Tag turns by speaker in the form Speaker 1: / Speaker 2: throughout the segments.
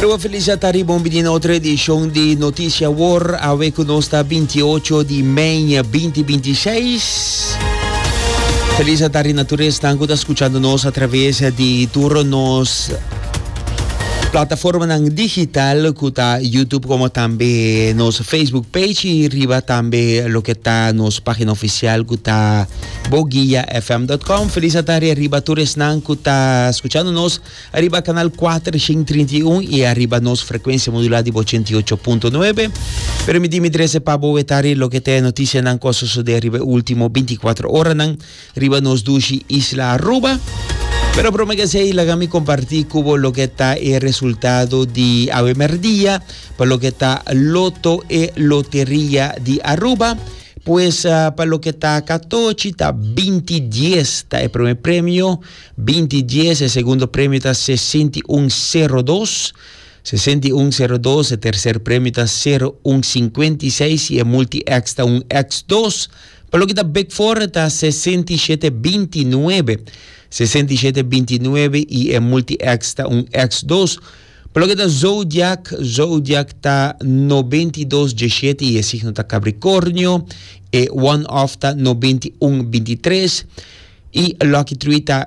Speaker 1: Pero feliz tarde, bienvenido a otra edición de Noticia War. Hoy con nosotros 28 de mayo 2026. Feliz tarde, naturales, están escuchándonos a través de turnos plataforma digital, que está YouTube como también nos Facebook page y arriba también lo que está nos página oficial que está boguiafm.com. Feliz tarde, arriba todos que está escuchándonos, arriba canal 431 y arriba nos frecuencia modulada de 88.9. Permitime 13 para bovetar lo que te noticia en cosas de arriba último 24 horas, arriba nos dushi Isla Aruba. Pero prometo que la gami compartí cubo lo que está el resultado de Avemerdía, para lo que está Loto y Lotería de Aruba. Pues para lo que está 14, está 2010, está el primer premio, 2010, el segundo premio está 6102. 6102, el tercer premio está 0156 y el multi-X está un X2. Para lo que está Big Four está 6729. 6729 y el multi-X está un X2. Para lo que está Zodiac está 9217 y el signo está Capricornio. One-Off está 9123. Y Lucky Tree está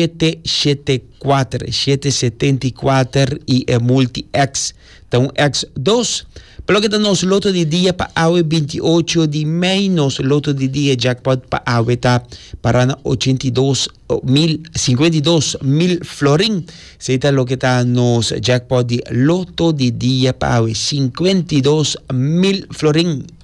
Speaker 1: 774 y el multi-X está un X2. Pero lo que tenemos loto de día para hoy 28 de mayo, nos loto de día jackpot para hoy está para 52.000 florín. Se está lo que está nos jackpot de loto de día para hoy 52.000 florín.